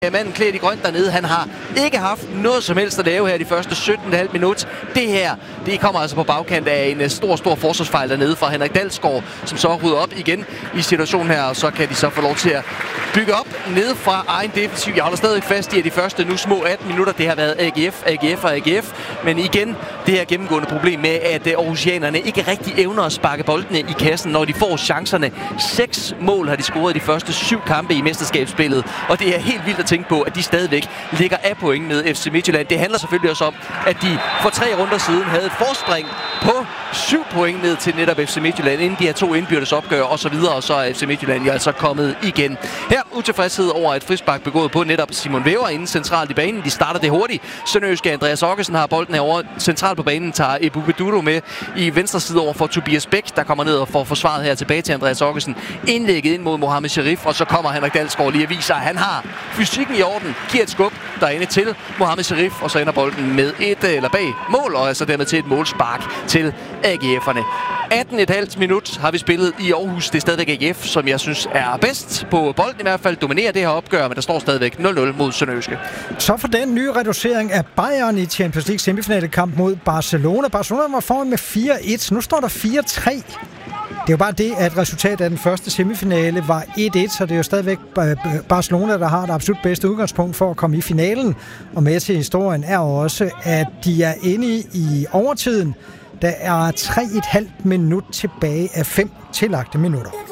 Manden klædt i grønt dernede, han har ikke haft noget som helst at lave her de første 17,5 minut. Det her, det kommer altså på bagkant af en stor forsvarsfejl dernede fra Henrik Dalsgaard, som så rydder op igen i situationen her, og så kan de så få lov til at bygge op nede fra egen defensiv. Jeg holder stadig fast i, at de første nu små 18 minutter, det har været AGF, men igen det her gennemgående problem med, at aarhusianerne ikke rigtig evner at sparke boldene i kassen, når de får chancerne. 6 mål har de scoret i de første 7 kampe i mesterskabsspillet, og det er helt vildt at tænke på, at de stadigvæk ligger af point med FC Midtjylland. Det handler selvfølgelig også om, at de for 3 runder siden havde et forspring på 7 point ned til netop FC Midtjylland, inden de her 2 indbyrdes opgør og så videre, og så er FC Midtjylland jo altså kommet igen. Her utilfredshed over et frispark begået på netop Simon Væver inden centralt i banen. De starter det hurtigt. Sønderjyske Andreas Okkesen har bolden herovre centralt på banen, tager Ebu Bedudo med i venstre side over for Tobias Bæk, der kommer ned og får forsvaret her tilbage til Andreas Okkesen. Indlægget ind mod Mohamed Sharif, og så kommer Henrik Dalsgaard lige og viser, at han har fysikken i orden. Giver et skub derinde til Mohamed Sharif, og så ender bolden med bag mål, og altså dermed til et målspark til AGF'erne. 18,5 minut har vi spillet i Aarhus. Det er stadigvæk AGF, som jeg synes er bedst på bolden, i hvert fald dominerer det her opgør, men der står stadigvæk 0-0 mod Sønderjyske. Så for den nye reducering af Bayern i Champions League semifinalekamp mod Barcelona. Barcelona var foran med 4-1, nu står der 4-3. Det er jo bare det, at resultatet af den første semifinale var 1-1, så det er jo stadigvæk Barcelona, der har det absolut bedste udgangspunkt for at komme i finalen. Og med til historien er også, at de er inde i overtiden. Der er 3,5 minut tilbage af 5 tillagte minutter.